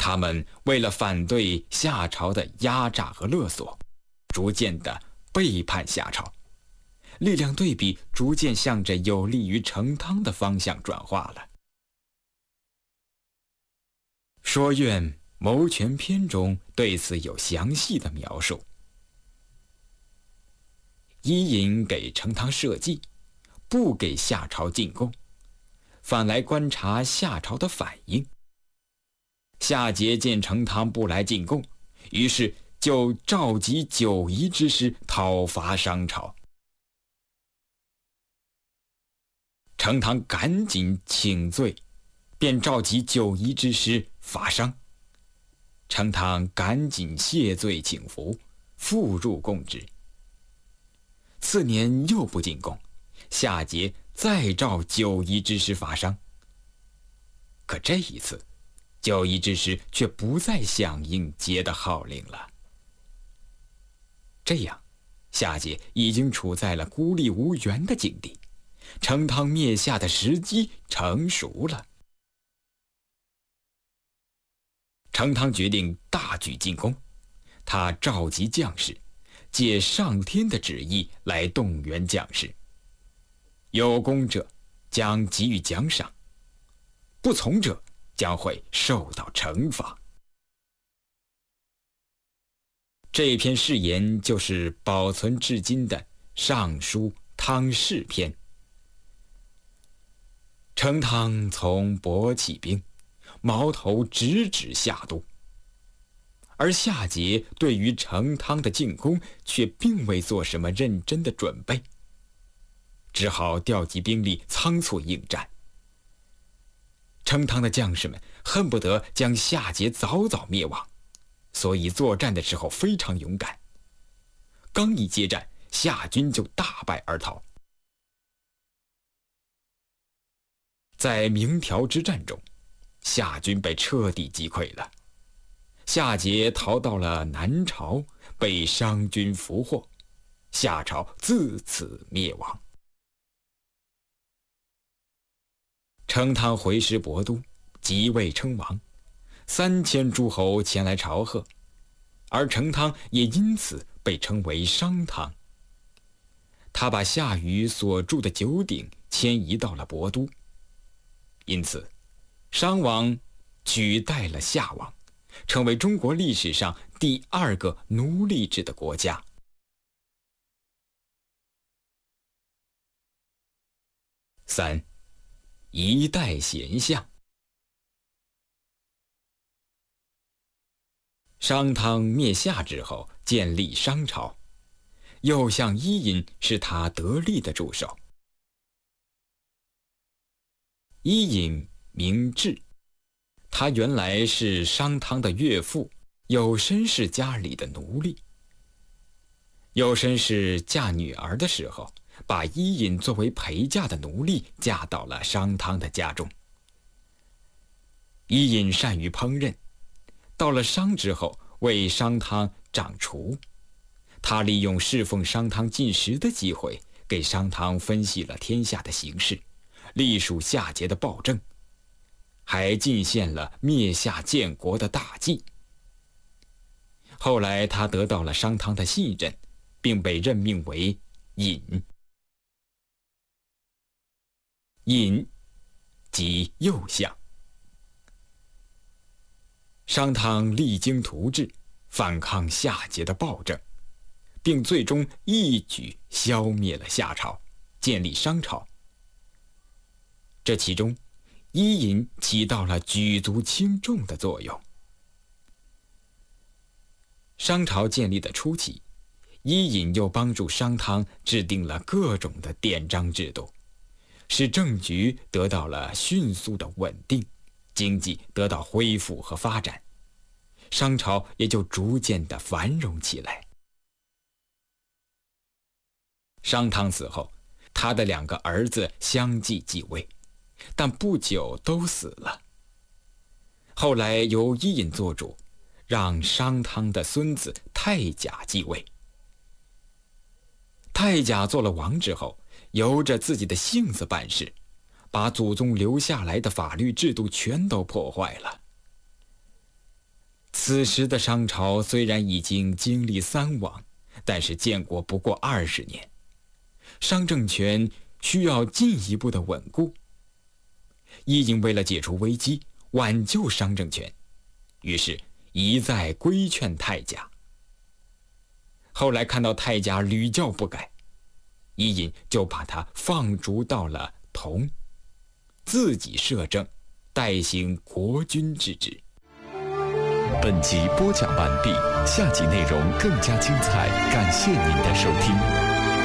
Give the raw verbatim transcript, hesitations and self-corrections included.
他们为了反对夏朝的压榨和勒索，逐渐地背叛夏朝，力量对比逐渐向着有利于成汤的方向转化了。《说苑谋权篇》中对此有详细的描述。伊尹给成汤设计，不给夏朝进贡，反来观察夏朝的反应。夏桀见成汤不来进贡，于是就召集九夷之师讨伐商朝。成汤赶紧请罪，便召集九夷之师伐商。成汤赶紧谢罪请服，复入贡之。次年又不进贡，夏桀再召九夷之师伐商。可这一次，九夷之师却不再响应桀的号令了。这样，夏桀已经处在了孤立无援的境地，成汤灭夏的时机成熟了。成汤决定大举进攻，他召集将士，借上天的旨意来动员将士。有功者将给予奖赏，不从者将会受到惩罚。这篇誓言就是保存至今的《尚书汤氏篇》。成汤从亳起兵，矛头直指夏都，而夏桀对于成汤的进攻却并未做什么认真的准备，只好调集兵力仓促应战。成汤的将士们恨不得将夏桀早早灭亡，所以作战的时候非常勇敢。刚一接战，夏军就大败而逃。在鸣条之战中，夏军被彻底击溃了。夏桀逃到了南朝，被商军俘获，夏朝自此灭亡。成汤回师亳都，即位称王，三千诸侯前来朝贺，而成汤也因此被称为商汤。他把夏禹所筑的九鼎迁移到了亳都，因此商王取代了夏王，成为中国历史上第二个奴隶制的国家。三，一代贤相。商汤灭夏之后，建立商朝，右相伊尹是他得力的助手。伊尹名质，他原来是商汤的岳父有申氏家里的奴隶。有申氏嫁女儿的时候，把伊尹作为陪嫁的奴隶嫁到了商汤的家中。伊尹善于烹饪，到了商之后为商汤掌厨。他利用侍奉商汤进食的机会，给商汤分析了天下的形势，隶属夏桀的暴政，还进献了灭夏建国的大计。后来他得到了商汤的信任，并被任命为尹。尹即右相。商汤励精图治，反抗夏桀的暴政，并最终一举消灭了夏朝，建立商朝。这其中，伊尹起到了举足轻重的作用。商朝建立的初期，伊尹又帮助商汤制定了各种的典章制度，使政局得到了迅速的稳定，经济得到恢复和发展，商朝也就逐渐的繁荣起来。商汤死后，他的两个儿子相继继位，但不久都死了。后来由伊尹做主，让商汤的孙子太甲继位。太甲做了王之后，由着自己的性子办事，把祖宗留下来的法律制度全都破坏了。 此时的商朝虽然已经经历三王，但是建国不过二十年，商政权需要进一步的稳固。伊尹为了解除危机，挽救商政权，于是一再规劝太甲。后来看到太甲屡教不改，伊尹就把他放逐到了佗，自己摄政，代行国君之职。 本集播讲完毕，下集内容更加精彩，感谢您的收听。